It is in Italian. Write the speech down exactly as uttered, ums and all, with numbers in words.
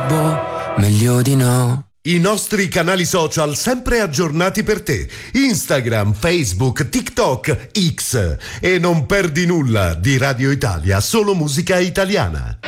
boh, meglio di no. I nostri canali social sempre aggiornati per te. Instagram, Facebook, TikTok, X. E non perdi nulla di Radio Italia, solo musica italiana.